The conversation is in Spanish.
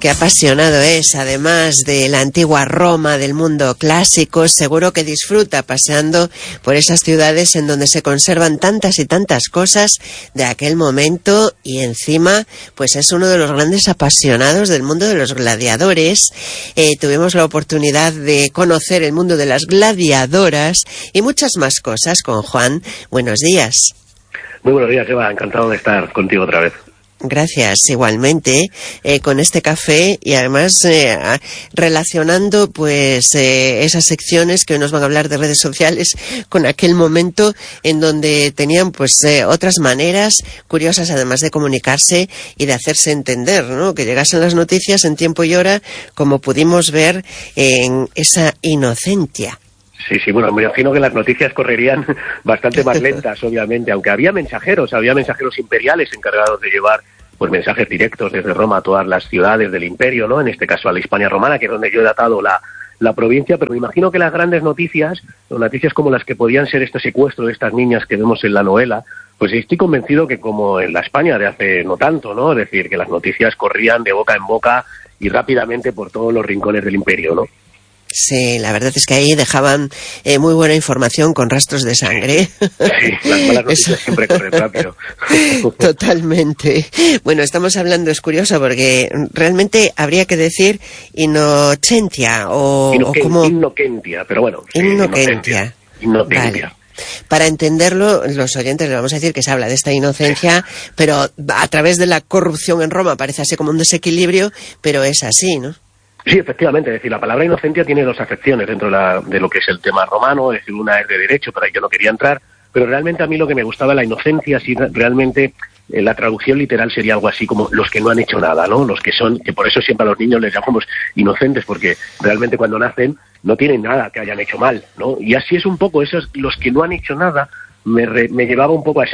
Qué apasionado es, además de la antigua Roma, del mundo clásico. Seguro que disfruta paseando por esas ciudades en donde se conservan tantas y tantas cosas de aquel momento, y encima pues es uno de los grandes apasionados del mundo de los gladiadores. Tuvimos la oportunidad de conocer el mundo de las gladiadoras y muchas más cosas con Juan. Buenos días. Muy buenos días, Eva. Encantado de estar contigo otra vez. Gracias, igualmente, con este café, y además relacionando pues esas secciones que hoy nos van a hablar de redes sociales con aquel momento en donde tenían pues otras maneras curiosas, además de comunicarse y de hacerse entender, ¿no? Que llegasen las noticias en tiempo y hora, como pudimos ver en esa Inocentia. Sí, bueno, me imagino que las noticias correrían bastante más lentas, obviamente, aunque había mensajeros imperiales encargados de llevar pues mensajes directos desde Roma a todas las ciudades del imperio, ¿no? En este caso a la Hispania romana, que es donde yo he datado la provincia, pero me imagino que las grandes noticias como las que podían ser este secuestro de estas niñas que vemos en la novela, pues estoy convencido que como en la España de hace no tanto, ¿no? Es decir, que las noticias corrían de boca en boca y rápidamente por todos los rincones del imperio, ¿no? Sí, la verdad es que ahí dejaban muy buena información con rastros de sangre. Sí, las malas noticias siempre corren rápido. Totalmente. Bueno, estamos hablando, es curioso, porque realmente habría que decir Inocentia o como... Innocentia, pero bueno. Sí, Innocentia. Vale. Para entenderlo, los oyentes les vamos a decir que se habla de esta inocencia, pero a través de la corrupción en Roma parece así como un desequilibrio, pero es así, ¿no? Sí, efectivamente, es decir, la palabra inocencia tiene dos acepciones dentro de lo que es el tema romano, es decir, una es de derecho, pero ahí yo no quería entrar, pero realmente a mí lo que me gustaba la inocencia, sí, realmente la traducción literal sería algo así como los que no han hecho nada, ¿no? Los que por eso siempre a los niños les llamamos inocentes, porque realmente cuando nacen no tienen nada que hayan hecho mal, ¿no? Y así es un poco, esos, los que no han hecho nada, me llevaba un poco a